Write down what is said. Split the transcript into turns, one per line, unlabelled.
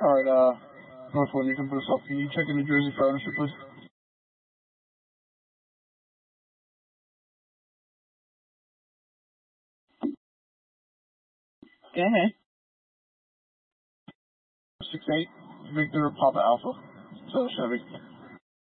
All right, Northwood, you can put us up. Can you check in New Jersey for ownership, please?
Go ahead.
68 Victor Papa Alpha. So Chevy.